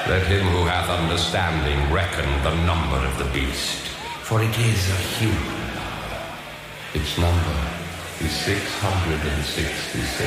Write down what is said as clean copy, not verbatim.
Let him who hath understanding reckon the number of the beast, for it is a human number. Its number is 666.